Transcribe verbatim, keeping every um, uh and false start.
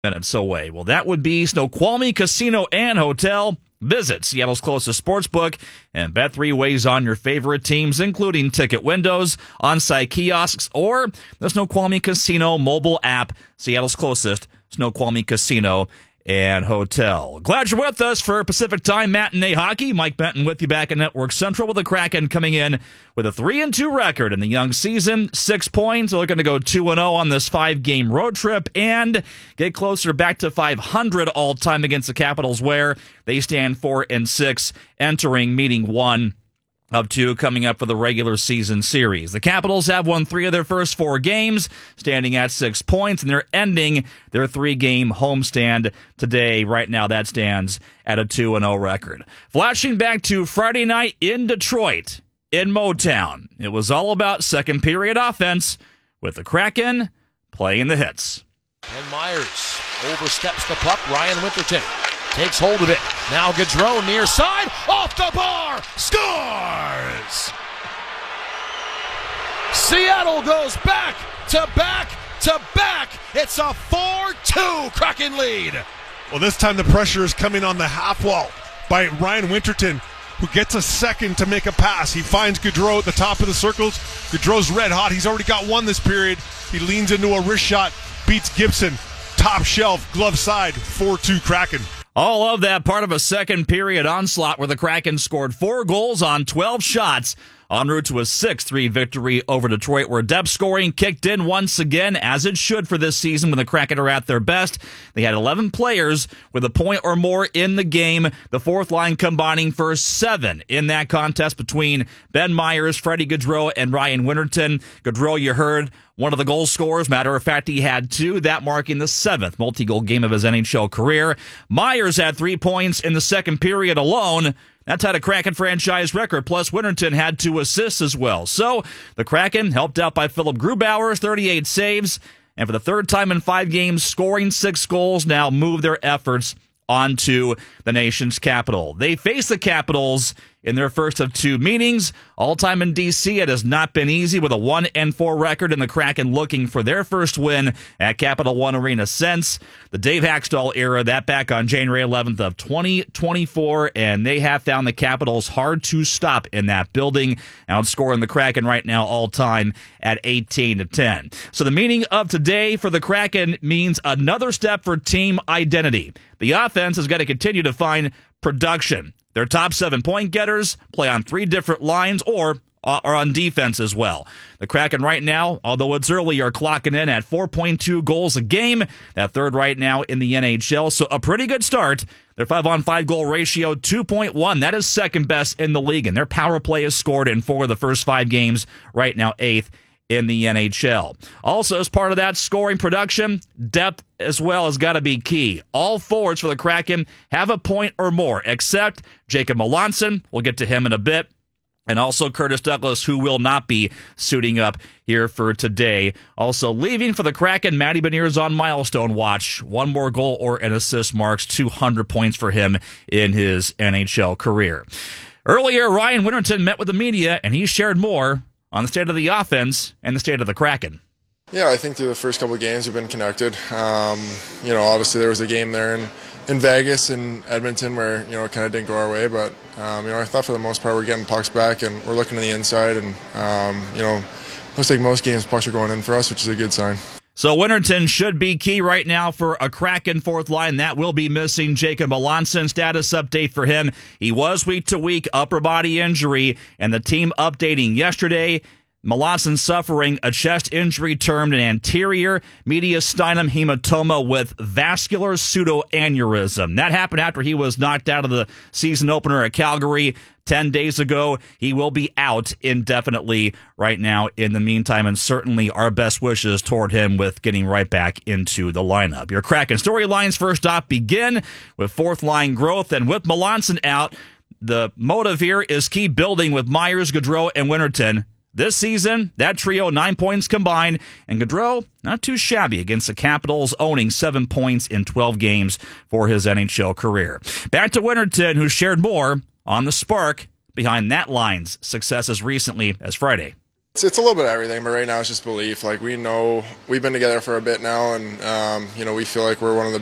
minutes away. Well, that would be Snoqualmie Casino and Hotel. Visit Seattle's closest sports book and bet three ways on your favorite teams, including ticket windows, on-site kiosks, or the Snoqualmie Casino mobile app. Seattle's closest Snoqualmie Casino and Hotel. Glad you're with us for Pacific Time Matinee Hockey. Mike Benton with you back at Network Central, with the Kraken coming in with a three and two record in the young season. Six points. They're looking to go two and oh on this five-game road trip and get closer back to five hundred all-time against the Capitals, where they stand four and six, entering meeting one of two coming up for the regular season series. The Capitals have won three of their first four games, standing at six points, and they're ending their three-game homestand today. Right now, that stands at a two and oh record. Flashing back to Friday night in Detroit, in Motown, it was all about second-period offense, with the Kraken playing the hits. And Myers oversteps the puck. Ryan Winterton takes hold of it. Now Gaudreau near side. Off the bar. Scores! Seattle goes back to back to back. It's a four two Kraken lead. Well, this time the pressure is coming on the half wall by Ryan Winterton, who gets a second to make a pass. He finds Gaudreau at the top of the circles. Gaudreau's red hot. He's already got one this period. He leans into a wrist shot, beats Gibson. Top shelf, glove side, four two Kraken. All of that part of a second period onslaught where the Kraken scored four goals on twelve shots, en route to a six three victory over Detroit, where depth scoring kicked in once again, as it should for this season when the Kraken are at their best. They had eleven players with a point or more in the game, the fourth line combining for seven in that contest between Ben Myers, Freddie Gaudreau, and Ryan Winterton. Gaudreau, you heard, one of the goal scorers. Matter of fact, he had two, that marking the seventh multi-goal game of his N H L career. Myers had three points in the second period alone. That's had a Kraken franchise record, plus Winterton had two assists as well. So the Kraken, helped out by Philip Grubauer's thirty-eight saves, and for the third time in five games, scoring six goals, now move their efforts onto the nation's capital. They face the Capitals in their first of two meetings. All time in D C, it has not been easy, with a one and four record, and the Kraken looking for their first win at Capital One Arena since the Dave Haxtell era, that back on January eleventh of twenty twenty-four, and they have found the Capitals hard to stop in that building, outscoring the Kraken right now all time at eighteen to ten. So the meaning of today for the Kraken means another step for team identity. The offense has got to continue to find production. Their top seven point getters play on three different lines or are on defense as well. The Kraken right now, although it's early, are clocking in at four point two goals a game. That third right now in the N H L, so a pretty good start. Their five-on-five goal ratio, two point one. That is second best in the league, and their power play is scored in four of the first five games, right now eighth in the N H L. Also, as part of that scoring production, depth as well has got to be key. All forwards for the Kraken have a point or more, except Jacob Melanson. We'll get to him in a bit. And also Curtis Douglas, who will not be suiting up here for today. Also leaving for the Kraken, Matty Beniers on milestone watch. One more goal or an assist marks two hundred points for him in his N H L career. Earlier, Ryan Winterton met with the media, and he shared more on the state of the offense and the state of the Kraken. Yeah, I think through the first couple of games we've been connected. Um, you know, obviously there was a game there in, in Vegas and Edmonton where, you know, it kind of didn't go our way. But, um, you know, I thought for the most part we're getting pucks back and we're looking to the inside. And, um, you know, looks like most games pucks are going in for us, which is a good sign. So Winterton should be key right now for a Kraken fourth line. That will be missing Jacob Melanson. Status update for him. He was week-to-week upper body injury, and the team updating yesterday, Melanson suffering a chest injury termed an anterior mediastinum hematoma with vascular pseudoaneurysm. That happened after he was knocked out of the season opener at Calgary ten days ago. He will be out indefinitely right now in the meantime, and certainly our best wishes toward him with getting right back into the lineup. Your Kraken storylines first off begin with fourth line growth, and with Melanson out, the motive here is keep building with Myers, Gaudreau, and Winterton. This season, that trio, nine points combined, and Gaudreau, not too shabby against the Capitals, owning seven points in twelve games for his N H L career. Back to Winterton, who shared more on the spark behind that line's success as recently as Friday. It's, it's a little bit of everything, but right now it's just belief. Like, we know we've been together for a bit now, and um, you know, we feel like we're one of the